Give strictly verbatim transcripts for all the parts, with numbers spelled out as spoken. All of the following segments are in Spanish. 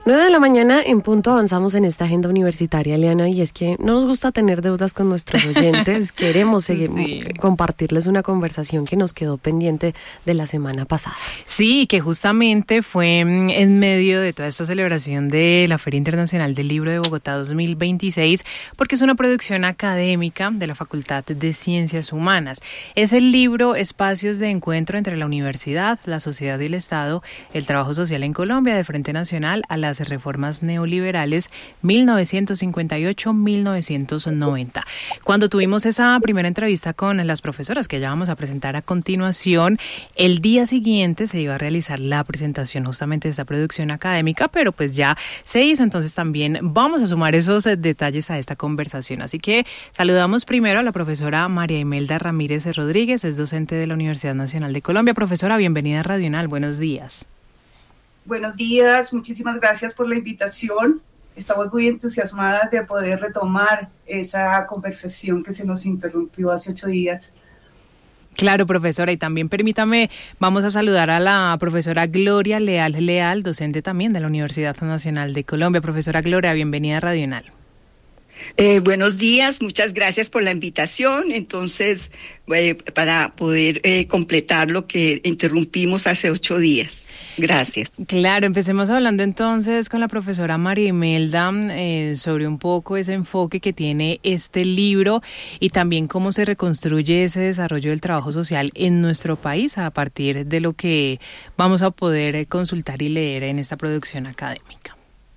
nueve de la mañana en punto avanzamos en esta agenda universitaria, Eliana, y es que no nos gusta tener deudas con nuestros oyentes. Queremos seguir, sí. compartirles una conversación que nos quedó pendiente de la semana pasada. Sí, que justamente fue en medio de toda esta celebración de la Feria Internacional del Libro de Bogotá dos mil veintiséis, porque es una producción académica de la Facultad de Ciencias Humanas. Es el libro Espacios de Encuentro entre la Universidad, la Sociedad y el Estado, el Trabajo Social en Colombia, de Frente Nacional a las Reformas Neoliberales mil novecientos cincuenta y ocho a mil novecientos noventa. Cuando tuvimos esa primera entrevista con las profesoras que ya vamos a presentar a continuación, el día siguiente se iba a realizar la presentación justamente de esta producción académica, pero pues ya se hizo, entonces también vamos a sumar esos detalles a esta conversación. Así que saludamos primero a la profesora María Imelda Ramírez Rodríguez, es docente de la Universidad Nacional de Colombia. Profesora, bienvenida a Radio Unal, buenos días. Buenos días, muchísimas gracias por la invitación. Estamos muy entusiasmadas de poder retomar esa conversación que se nos interrumpió hace ocho días. Claro, profesora, y también permítame, vamos a saludar a la profesora Gloria Leal Leal, docente también de la Universidad Nacional de Colombia. Profesora Gloria, bienvenida a Radio Unal. Eh, buenos días, muchas gracias por la invitación. Entonces, eh, para poder eh, completar lo que interrumpimos hace ocho días. Gracias. Claro, empecemos hablando entonces con la profesora María Imelda eh, sobre un poco ese enfoque que tiene este libro y también cómo se reconstruye ese desarrollo del trabajo social en nuestro país a partir de lo que vamos a poder consultar y leer en esta producción académica.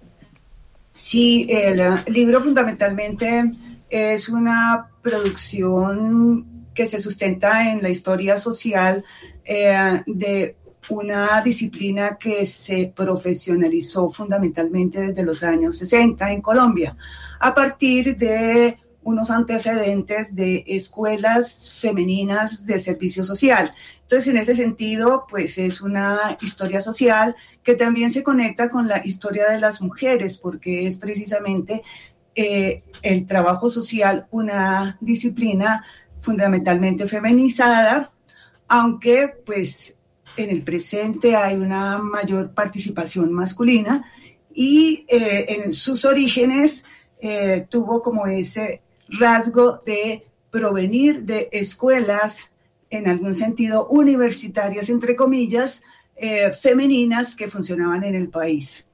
Sí, el libro fundamentalmente es una producción que se sustenta en la historia social eh, de una disciplina que se profesionalizó fundamentalmente desde los años sesenta en Colombia, a partir de unos antecedentes de escuelas femeninas de servicio social. Entonces, en ese sentido, pues es una historia social que también se conecta con la historia de las mujeres, porque es precisamente eh, el trabajo social una disciplina fundamentalmente feminizada, aunque pues en el presente hay una mayor participación masculina y eh, en sus orígenes eh, tuvo como ese rasgo de provenir de escuelas, en algún sentido universitarias, entre comillas, eh, femeninas que funcionaban en el país.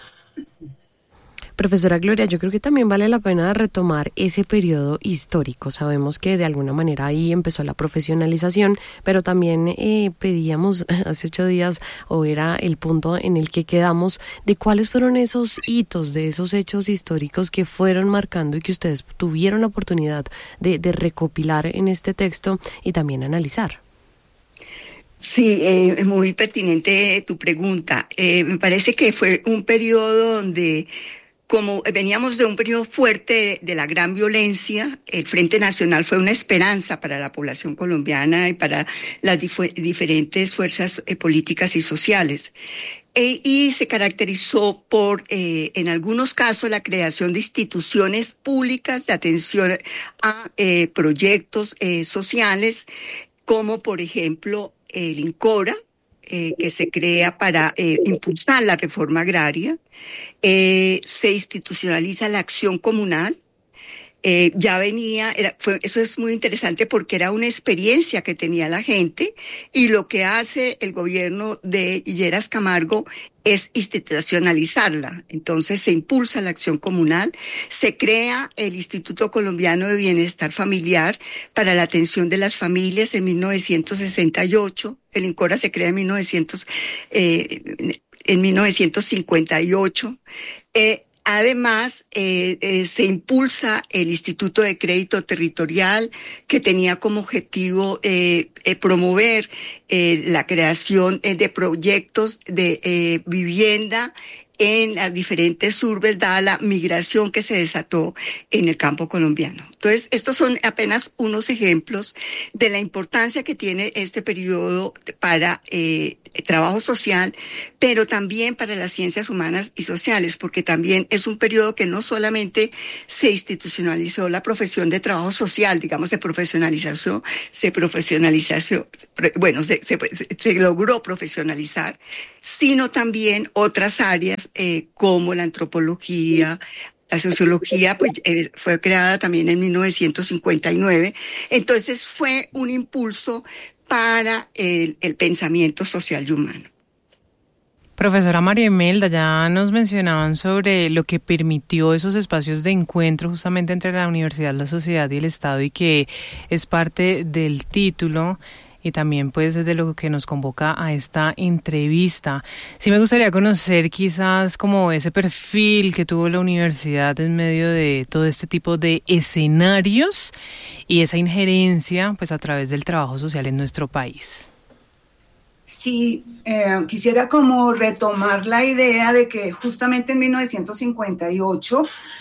Profesora Gloria, yo creo que también vale la pena retomar ese periodo histórico. Sabemos que de alguna manera ahí empezó la profesionalización, pero también eh, pedíamos hace ocho días, o era el punto en el que quedamos, de cuáles fueron esos hitos, de esos hechos históricos que fueron marcando y que ustedes tuvieron la oportunidad de, de recopilar en este texto y también analizar. Sí, eh, es muy pertinente tu pregunta. Eh, me parece que fue un periodo donde, como veníamos de un periodo fuerte de la gran violencia, el Frente Nacional fue una esperanza para la población colombiana y para las dif- diferentes fuerzas eh, políticas y sociales. E, y se caracterizó por, eh, en algunos casos, la creación de instituciones públicas de atención a eh, proyectos eh, sociales, como por ejemplo el INCORA, Eh, que se crea para eh, impulsar la reforma agraria, eh, se institucionaliza la acción comunal, eh, ya venía, era, fue, eso es muy interesante porque era una experiencia que tenía la gente y lo que hace el gobierno de Lleras Camargo es institucionalizarla. Entonces se impulsa la acción comunal, se crea el Instituto Colombiano de Bienestar Familiar para la atención de las familias en mil novecientos sesenta y ocho, el INCORA se crea en, mil novecientos, eh, en mil novecientos cincuenta y ocho, eh, Además, eh, eh, se impulsa el Instituto de Crédito Territorial, que tenía como objetivo eh, eh, promover eh, la creación eh, de proyectos de eh, vivienda en las diferentes urbes, dada la migración que se desató en el campo colombiano. Entonces, estos son apenas unos ejemplos de la importancia que tiene este periodo para eh, trabajo social, pero también para las ciencias humanas y sociales, porque también es un periodo que no solamente se institucionalizó la profesión de trabajo social, digamos, se profesionalizó, se profesionalizó, bueno, se, se, se logró profesionalizar, sino también otras áreas ciencias eh, como la antropología. La sociología pues, eh, fue creada también en mil novecientos cincuenta y nueve, entonces fue un impulso para el, el pensamiento social y humano. Profesora María Imelda, ya nos mencionaban sobre lo que permitió esos espacios de encuentro justamente entre la universidad, la sociedad y el Estado, y que es parte del título y también pues desde lo que nos convoca a esta entrevista. Sí me gustaría conocer quizás como ese perfil que tuvo la universidad en medio de todo este tipo de escenarios y esa injerencia pues a través del trabajo social en nuestro país. Sí, eh, quisiera como retomar la idea de que justamente en mil novecientos cincuenta y ocho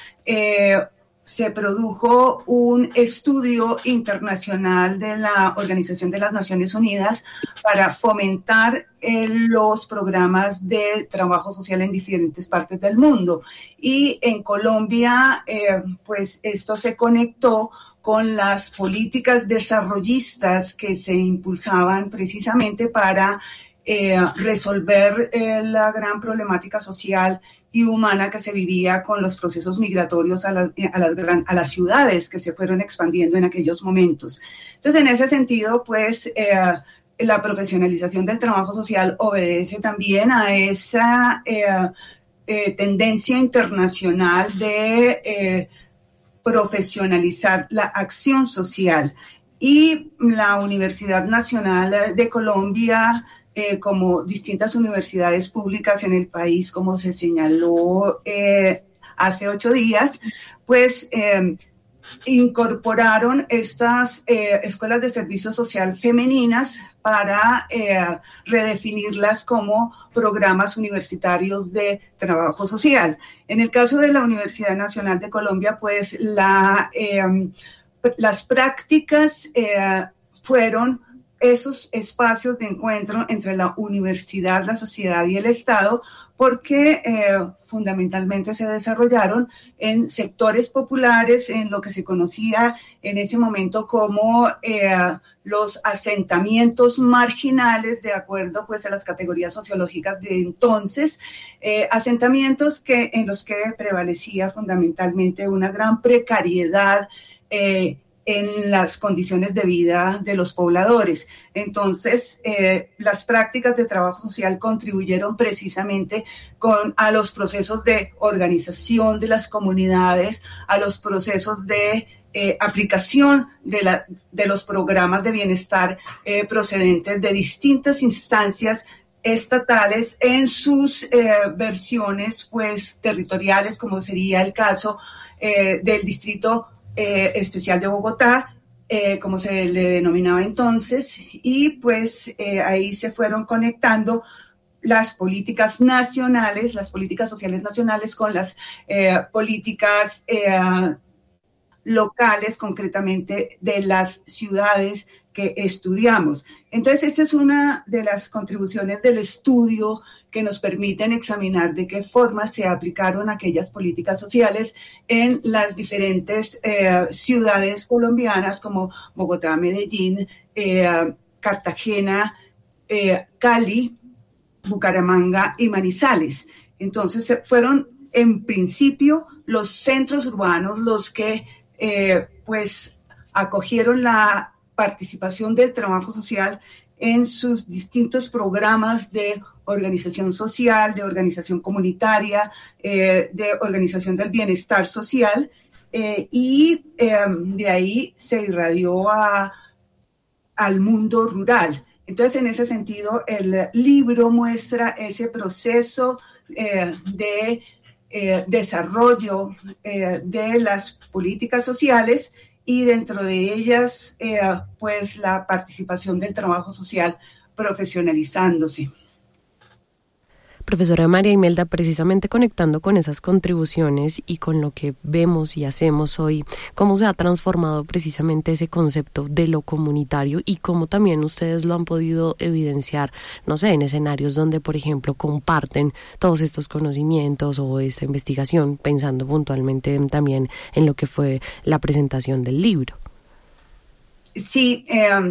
eh, se produjo un estudio internacional de la Organización de las Naciones Unidas para fomentar eh, los programas de trabajo social en diferentes partes del mundo. Y en Colombia, eh, pues esto se conectó con las políticas desarrollistas que se impulsaban precisamente para eh, resolver eh, la gran problemática social y humana que se vivía con los procesos migratorios a, la, a, las, gran, a las ciudades que se fueron expandiendo en aquellos momentos. Entonces, en ese sentido, pues, eh, la profesionalización del trabajo social obedece también a esa eh, eh, tendencia internacional de eh, profesionalizar la acción social. Y la Universidad Nacional de Colombia, Eh, como distintas universidades públicas en el país, como se señaló eh, hace ocho días, pues eh, incorporaron estas eh, escuelas de servicio social femeninas para eh, redefinirlas como programas universitarios de trabajo social. En el caso de la Universidad Nacional de Colombia, pues la, eh, las prácticas eh, fueron esos espacios de encuentro entre la universidad, la sociedad y el Estado, porque eh, fundamentalmente se desarrollaron en sectores populares, en lo que se conocía en ese momento como eh, los asentamientos marginales, de acuerdo pues a las categorías sociológicas de entonces, eh, asentamientos que, en los que prevalecía fundamentalmente una gran precariedad eh, en las condiciones de vida de los pobladores. Entonces, eh, las prácticas de trabajo social contribuyeron precisamente con, a los procesos de organización de las comunidades, a los procesos de eh, aplicación de, la, de los programas de bienestar eh, procedentes de distintas instancias estatales en sus eh, versiones pues, territoriales, como sería el caso eh, del distrito Eh, especial de Bogotá, eh, como se le denominaba entonces, y pues eh, ahí se fueron conectando las políticas nacionales, las políticas sociales nacionales con las eh, políticas eh, locales, concretamente de las ciudades que estudiamos. Entonces, esta es una de las contribuciones del estudio que nos permiten examinar de qué forma se aplicaron aquellas políticas sociales en las diferentes eh, ciudades colombianas como Bogotá, Medellín, eh, Cartagena, eh, Cali, Bucaramanga y Manizales. Entonces, fueron en principio los centros urbanos los que eh, pues acogieron la participación del trabajo social en sus distintos programas de organización social, de organización comunitaria, eh, de organización del bienestar social, eh, y eh, de ahí se irradió a, al mundo rural. Entonces, en ese sentido, el libro muestra ese proceso eh, de eh, desarrollo eh, de las políticas sociales, y dentro de ellas, eh, pues la participación del trabajo social profesionalizándose. Profesora María Imelda, precisamente conectando con esas contribuciones y con lo que vemos y hacemos hoy, ¿cómo se ha transformado precisamente ese concepto de lo comunitario y cómo también ustedes lo han podido evidenciar, no sé, en escenarios donde, por ejemplo, comparten todos estos conocimientos o esta investigación, pensando puntualmente también en lo que fue la presentación del libro? Sí, eh,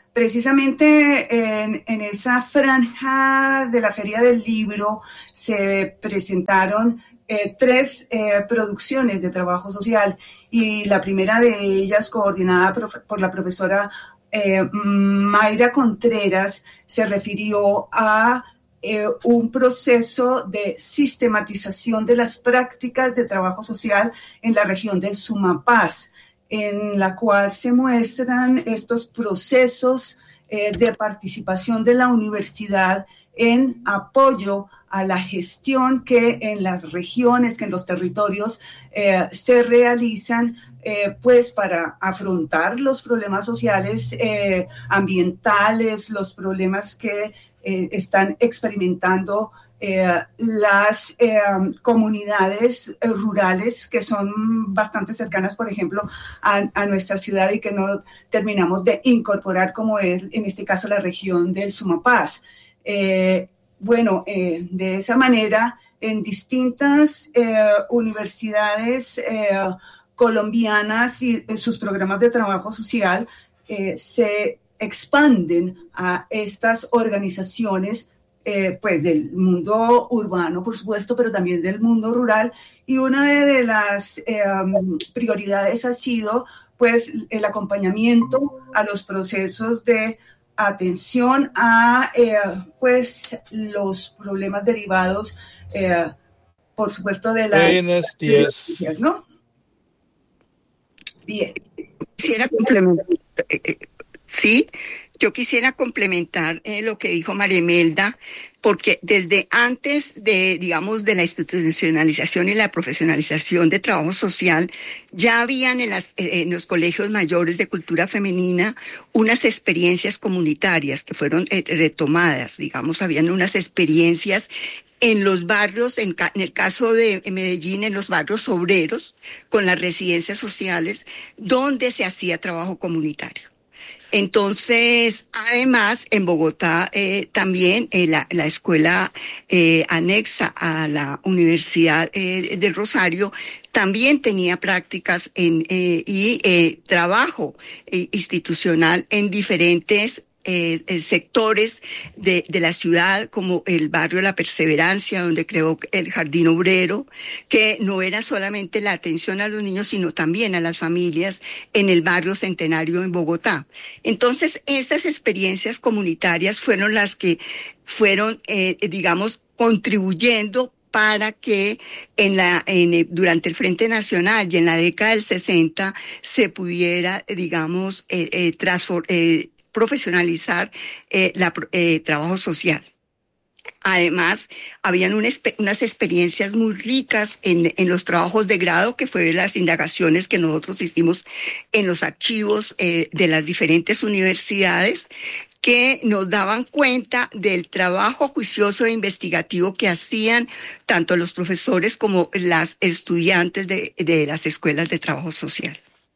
precisamente en, en esa franja de la Feria del Libro se presentaron eh, tres eh, producciones de trabajo social, y la primera de ellas, coordinada por, por la profesora eh, Mayra Contreras, se refirió a eh, un proceso de sistematización de las prácticas de trabajo social en la región del Sumapaz, en la cual se muestran estos procesos eh, de participación de la universidad en apoyo a la gestión que en las regiones, que en los territorios eh, se realizan, eh, pues para afrontar los problemas sociales, eh, ambientales, los problemas que eh, están experimentando Eh, las eh, comunidades eh, rurales que son bastante cercanas, por ejemplo, a, a nuestra ciudad, y que no terminamos de incorporar, como es en este caso la región del Sumapaz. Eh, bueno, eh, de esa manera, en distintas eh, universidades eh, colombianas y eh, sus programas de trabajo social eh, se expanden a estas organizaciones, Eh, pues del mundo urbano, por supuesto, pero también del mundo rural, y una de las eh, prioridades ha sido pues el acompañamiento a los procesos de atención a eh, pues los problemas derivados, eh, por supuesto, de la... Buenos días. ¿No? Bien. Quisiera complementar, eh, sí, yo quisiera complementar eh, lo que dijo María Imelda, porque desde antes de, digamos, de la institucionalización y la profesionalización de trabajo social, ya habían en, las, eh, en los colegios mayores de cultura femenina unas experiencias comunitarias que fueron eh, retomadas, digamos, habían unas experiencias en los barrios, en, ca- en el caso de Medellín, en los barrios obreros, con las residencias sociales, donde se hacía trabajo comunitario. Entonces, además, en Bogotá eh, también eh, la, la escuela eh, anexa a la Universidad eh, del Rosario también tenía prácticas en, eh, y eh, trabajo eh, institucional en diferentes Eh, eh, sectores de, de la ciudad, como el barrio La Perseverancia, donde creó el Jardín Obrero, que no era solamente la atención a los niños, sino también a las familias en el barrio Centenario en Bogotá. Entonces, estas experiencias comunitarias fueron las que fueron, eh, digamos, contribuyendo para que en la en, durante el Frente Nacional y en la década del sesenta se pudiera, digamos, eh, eh, transformar, eh, profesionalizar eh, la eh, trabajo social. Además, habían una, unas experiencias muy ricas en, en los trabajos de grado, que fueron las indagaciones que nosotros hicimos en los archivos eh, de las diferentes universidades, que nos daban cuenta del trabajo juicioso e investigativo que hacían tanto los profesores como las estudiantes de, de las escuelas de trabajo social.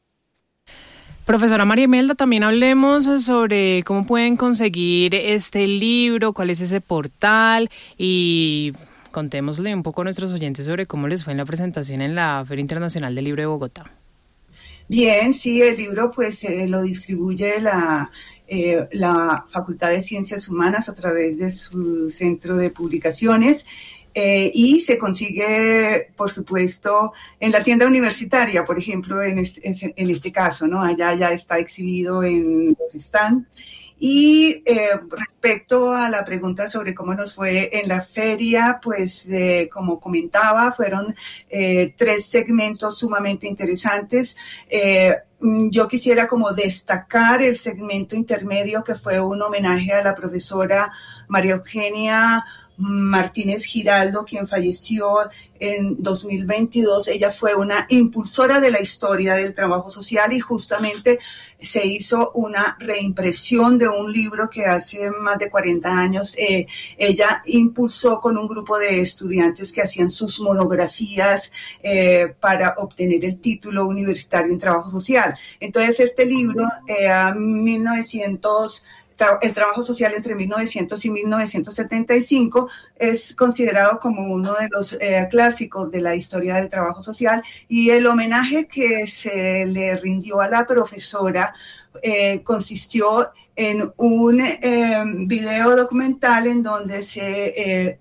Profesora María Imelda, también hablemos sobre cómo pueden conseguir este libro, cuál es ese portal, y contémosle un poco a nuestros oyentes sobre cómo les fue en la presentación en la Feria Internacional del Libro de Bogotá. Bien, sí, el libro pues eh, lo distribuye la, eh, la Facultad de Ciencias Humanas a través de su centro de publicaciones. Eh, y se consigue, por supuesto, en la tienda universitaria, por ejemplo, en este, en este caso, ¿no? Allá ya está exhibido en los stands. Y eh, respecto a la pregunta sobre cómo nos fue en la feria, pues eh, como comentaba, fueron eh, tres segmentos sumamente interesantes. Eh, yo quisiera como destacar el segmento intermedio, que fue un homenaje a la profesora María Eugenia Martínez Giraldo, quien falleció en dos mil veintidós. Ella fue una impulsora de la historia del trabajo social, y justamente se hizo una reimpresión de un libro que hace más de cuarenta años eh, ella impulsó con un grupo de estudiantes que hacían sus monografías eh, para obtener el título universitario en trabajo social. Entonces este libro, eh, a mil novecientos el trabajo social entre mil novecientos y mil novecientos setenta y cinco, es considerado como uno de los eh, clásicos de la historia del trabajo social, y el homenaje que se le rindió a la profesora eh, consistió en un eh, video documental en donde se eh,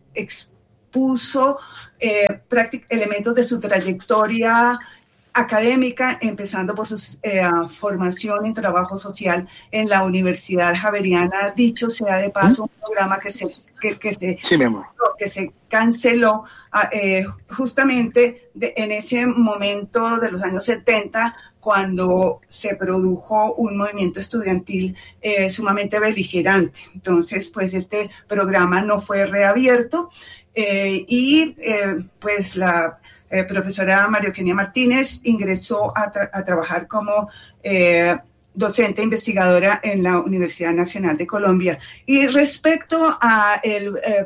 expuso eh, práctic- elementos de su trayectoria académica, empezando por su eh, formación en trabajo social en la Universidad Javeriana. Dicho sea de paso, un programa que se, que, que se, sí, mi amor. que se canceló eh, justamente de, en ese momento de los años setenta, cuando se produjo un movimiento estudiantil eh, sumamente beligerante. Entonces, pues este programa no fue reabierto eh, y eh, pues la Eh, profesora María Eugenia Martínez ingresó a, tra- a trabajar como eh, docente investigadora en la Universidad Nacional de Colombia. Y respecto a el eh,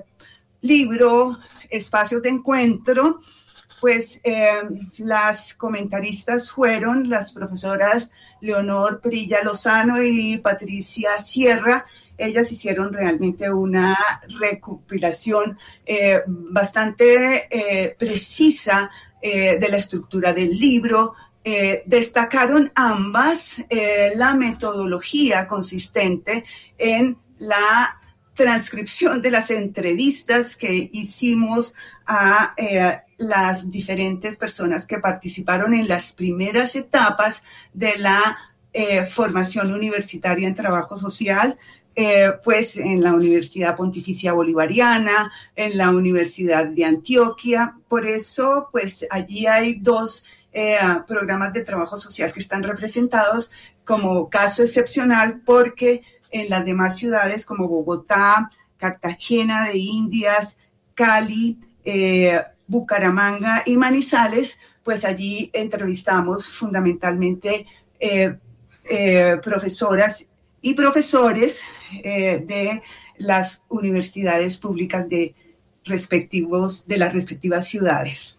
libro Espacios de Encuentro, pues eh, las comentaristas fueron las profesoras Leonor Prilla Lozano y Patricia Sierra. Ellas hicieron realmente una recopilación eh, bastante eh, precisa eh, de la estructura del libro. Eh, destacaron ambas eh, la metodología consistente en la transcripción de las entrevistas que hicimos a eh, las diferentes personas que participaron en las primeras etapas de la eh, formación universitaria en trabajo social. Eh, pues en la Universidad Pontificia Bolivariana, en la Universidad de Antioquia. Por eso, pues allí hay dos eh, programas de trabajo social que están representados como caso excepcional, porque en las demás ciudades como Bogotá, Cartagena de Indias, Cali, eh, Bucaramanga y Manizales, pues allí entrevistamos fundamentalmente eh, eh, profesoras y profesores eh, de las universidades públicas de respectivos de las respectivas ciudades.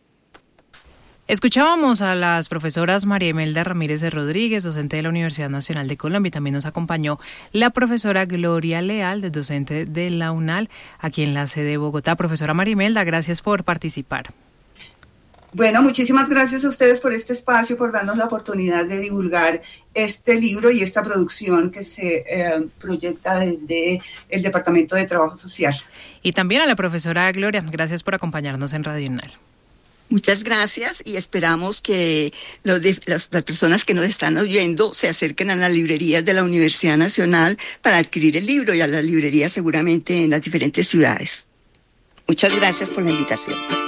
Escuchábamos a las profesoras María Imelda Ramírez de Rodríguez, docente de la Universidad Nacional de Colombia, y también nos acompañó la profesora Gloria Leal, docente de la UNAL, aquí en la sede de Bogotá. Profesora María Imelda, gracias por participar. Bueno, muchísimas gracias a ustedes por este espacio, por darnos la oportunidad de divulgar este libro y esta producción que se eh, proyecta desde el Departamento de Trabajo Social. Y también a la profesora Gloria, gracias por acompañarnos en Radio UNAL. Muchas gracias y esperamos que los de, las, las personas que nos están oyendo se acerquen a las librerías de la Universidad Nacional para adquirir el libro y a las librerías seguramente en las diferentes ciudades. Muchas gracias por la invitación.